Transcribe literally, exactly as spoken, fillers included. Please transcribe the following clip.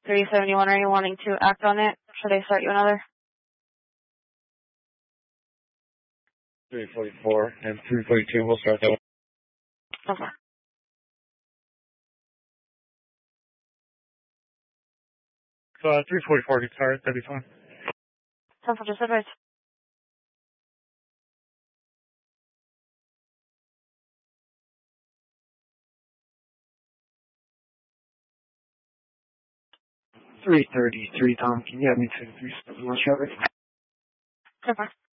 three seventy-one, are you wanting to act on it? Should I start you another? three forty-four and three forty-two, we'll start that one. Okay. So, uh, three forty-four gets started, that'd be fine. ten for just advice. three thirty-three, Tom, can you have me to three seventy-one traffic? ten for.